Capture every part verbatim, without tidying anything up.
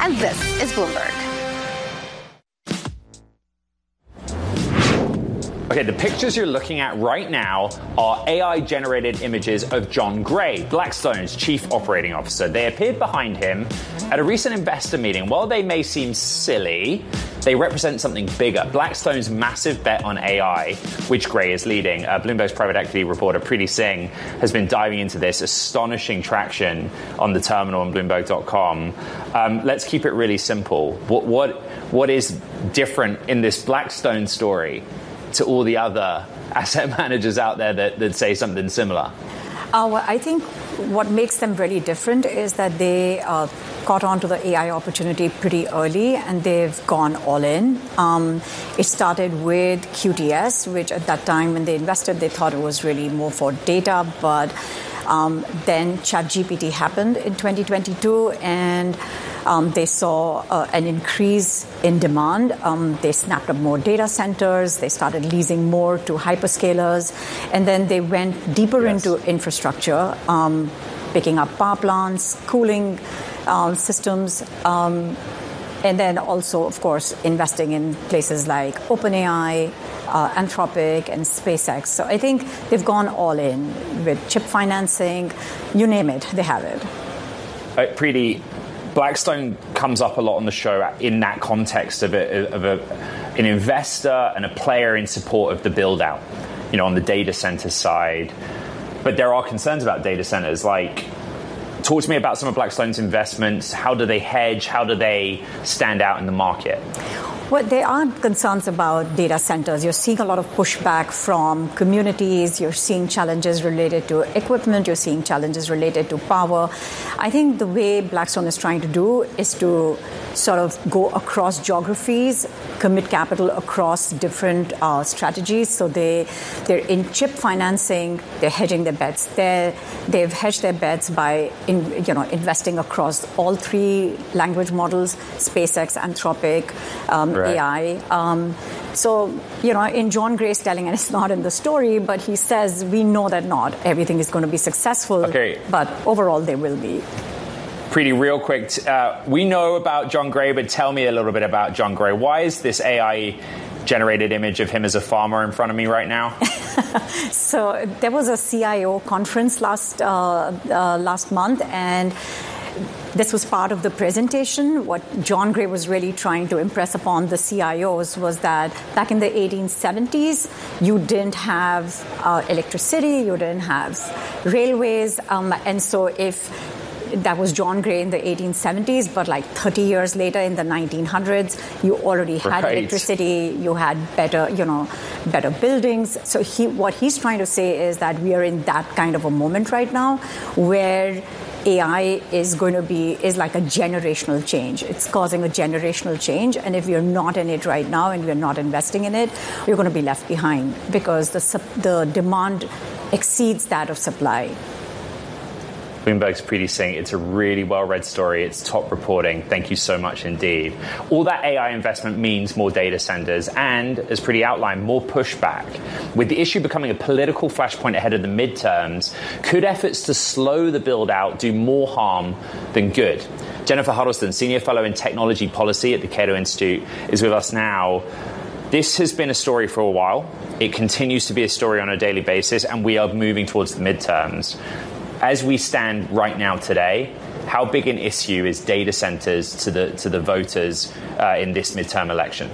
and this is Bloomberg. Okay, the pictures you're looking at right now are A I-generated images of John Gray, Blackstone's chief operating officer. They appeared behind him at a recent investor meeting. While they may seem silly, they represent something bigger. Blackstone's massive bet on A I, which Gray is leading. Uh, Bloomberg's private equity reporter Preeti Singh has been diving into this astonishing traction on the terminal on Bloomberg dot com. Um, let's keep it really simple. What, what, what is different in this Blackstone story to all the other asset managers out there that, that say something similar? Uh, well, I think what makes them really different is that they uh, caught on to the A I opportunity pretty early, and they've gone all in. Um, it started with Q T S, which at that time when they invested, they thought it was really more for data. But um, then ChatGPT happened in twenty twenty-two, and Um, they saw uh, an increase in demand. Um, they snapped up more data centers. They started leasing more to hyperscalers. And then they went deeper yes. into infrastructure, um, picking up power plants, cooling uh, systems, um, and then also, of course, investing in places like OpenAI, uh, Anthropic, and SpaceX. So I think they've gone all in with chip financing. You name it, they have it. Uh, Preeti, Blackstone comes up a lot on the show in that context of, a, of a, an investor and a player in support of the build-out, you know, on the data center side. But there are concerns about data centers. Like, talk to me about some of Blackstone's investments. How do they hedge? How do they stand out in the market? Well, there are concerns about data centers. You're seeing a lot of pushback from communities. You're seeing challenges related to equipment. You're seeing challenges related to power. I think the way Blackstone is trying to do is to sort of go across geographies, commit capital across different uh, strategies. So they, they're in chip financing. They're hedging their bets. They're, they've hedged their bets by in, you know, investing across all three language models, SpaceX, Anthropic, um, right. A I. Um, so, you know, in John Gray's telling, and it's not in the story, but he says, we know that not everything is going to be successful, okay. but overall they will be. Preeti, real quick, uh, we know about John Gray, but tell me a little bit about John Gray. Why is this A I-generated image of him as a farmer in front of me right now? So there was a C I O conference last uh, uh, last month, and this was part of the presentation. What John Gray was really trying to impress upon the C I Os was that back in the eighteen seventies, you didn't have uh, electricity, you didn't have railways, um, and so if that was John Gray in the eighteen seventies, but like thirty years later in the nineteen hundreds, you already had right. electricity, you had better, you know, better buildings. So he, what he's trying to say is that we are in that kind of a moment right now where A I is going to be, is like a generational change. It's causing a generational change. And if you're not in it right now and we're not investing in it, you're going to be left behind because the, the demand exceeds that of supply. Bloomberg's Preeti Singh. It's a really well-read story. It's top reporting. Thank you so much indeed. All that A I investment means more data centers and, as Preeti outlined, more pushback. With the issue becoming a political flashpoint ahead of the midterms, could efforts to slow the build-out do more harm than good? Jennifer Huddleston, Senior Fellow in Technology Policy at the Cato Institute, is with us now. This has been a story for a while. It continues to be a story on a daily basis, and we are moving towards the midterms. As we stand right now today, how big an issue is data centers to the to the voters uh, in this midterm election?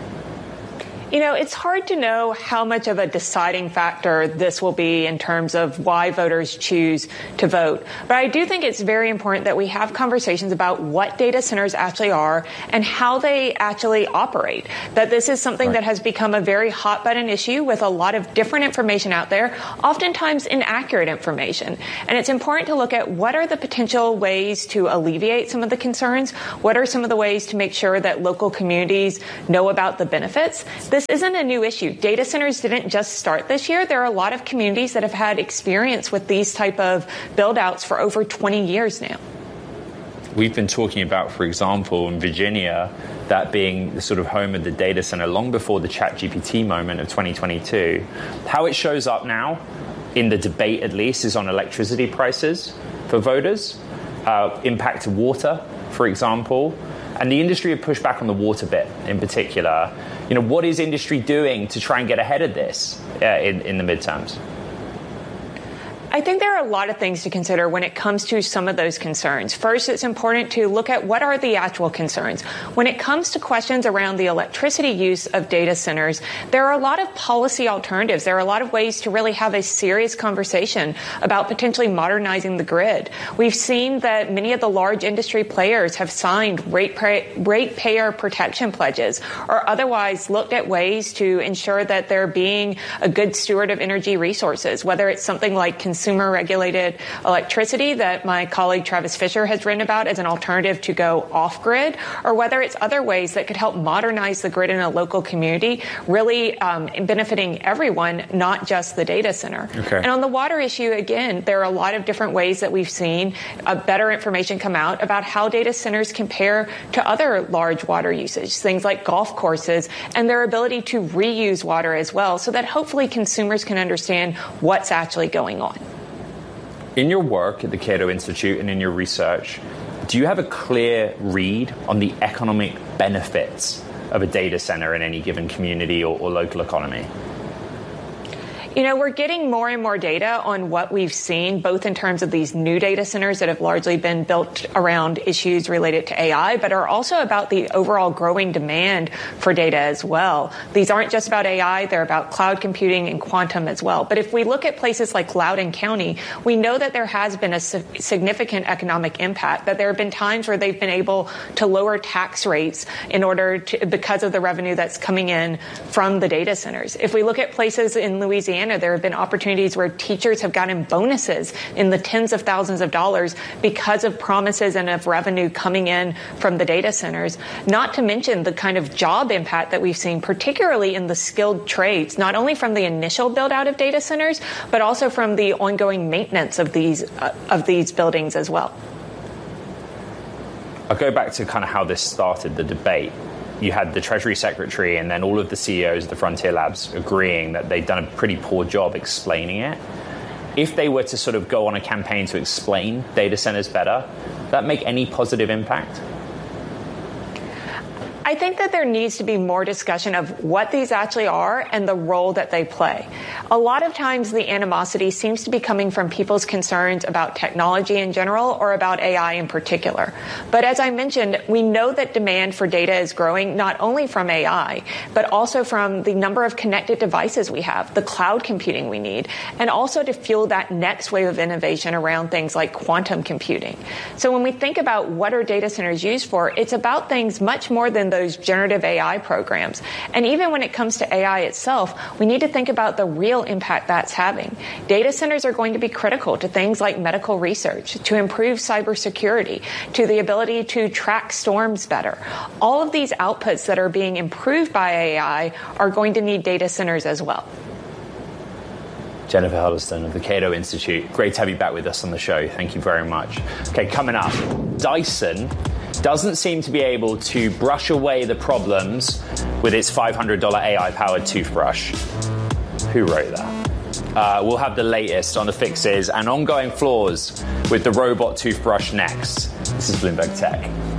You know, it's hard to know how much of a deciding factor this will be in terms of why voters choose to vote. But I do think it's very important that we have conversations about what data centers actually are and how they actually operate. That this is something right. that has become a very hot button issue with a lot of different information out there, oftentimes inaccurate information. And it's important to look at what are the potential ways to alleviate some of the concerns, what are some of the ways to make sure that local communities know about the benefits. This This isn't a new issue. Data centers didn't just start this year. There are a lot of communities that have had experience with these type of build-outs for over twenty years now. We've been talking about, for example, in Virginia, that being the sort of home of the data center long before the ChatGPT moment of twenty twenty-two. How it shows up now, in the debate at least, is on electricity prices for voters, uh, impact to water, for example. And the industry have pushed back on the water bit in particular. You know, what is industry doing to try and get ahead of this uh, in, in the midterms? I think there are a lot of things to consider when it comes to some of those concerns. First, it's important to look at what are the actual concerns. When it comes to questions around the electricity use of data centers, there are a lot of policy alternatives. There are a lot of ways to really have a serious conversation about potentially modernizing the grid. We've seen that many of the large industry players have signed rate pay, ratepayer protection pledges or otherwise looked at ways to ensure that they're being a good steward of energy resources, whether it's something like consumer-regulated electricity that my colleague Travis Fisher has written about as an alternative to go off-grid, or whether it's other ways that could help modernize the grid in a local community, really um, benefiting everyone, not just the data center. Okay. And on the water issue, again, there are a lot of different ways that we've seen uh, better information come out about how data centers compare to other large water usage, things like golf courses, and their ability to reuse water as well, so that hopefully consumers can understand what's actually going on. In your work at the Cato Institute and in your research, do you have a clear read on the economic benefits of a data center in any given community or, or local economy? You know, we're getting more and more data on what we've seen, both in terms of these new data centers that have largely been built around issues related to A I, but are also about the overall growing demand for data as well. These aren't just about A I, they're about cloud computing and quantum as well. But if we look at places like Loudoun County, we know that there has been a significant economic impact, that there have been times where they've been able to lower tax rates in order to, because of the revenue that's coming in from the data centers. If we look at places in Louisiana, there have been opportunities where teachers have gotten bonuses in the tens of thousands of dollars because of promises and of revenue coming in from the data centers, not to mention the kind of job impact that we've seen, particularly in the skilled trades, not only from the initial build out of data centers, but also from the ongoing maintenance of these, uh, of these buildings as well. I'll go back to kind of how this started, the debate. You had the Treasury Secretary and then all of the C E Os of the Frontier Labs agreeing that they'd done a pretty poor job explaining it. If they were to sort of go on a campaign to explain data centers better, would that make any positive impact? I think that there needs to be more discussion of what these actually are and the role that they play. A lot of times the animosity seems to be coming from people's concerns about technology in general or about A I in particular. But as I mentioned, we know that demand for data is growing not only from A I, but also from the number of connected devices we have, the cloud computing we need, and also to fuel that next wave of innovation around things like quantum computing. So when we think about what are data centers used for, it's about things much more than those generative A I programs. And even when it comes to A I itself, we need to think about the real impact that's having. Data centers are going to be critical to things like medical research, to improve cybersecurity, to the ability to track storms better. All of these outputs that are being improved by A I are going to need data centers as well. Jennifer Huddleston of the Cato Institute. Great to have you back with us on the show. Thank you very much. Okay, coming up, Dyson doesn't seem to be able to brush away the problems with its five hundred dollars A I-powered toothbrush. Who wrote that? Uh, we'll have the latest on the fixes and ongoing flaws with the robot toothbrush next. This is Bloomberg Tech.